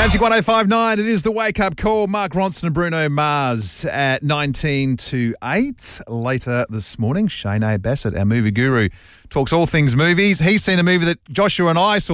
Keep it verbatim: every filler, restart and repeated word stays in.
Magic one oh five point nine, it is the wake-up call. Mark Ronson and Bruno Mars at nineteen to eight. Later this morning, Shane A. Bassett, our movie guru, talks all things movies. He's seen a movie that Joshua and I saw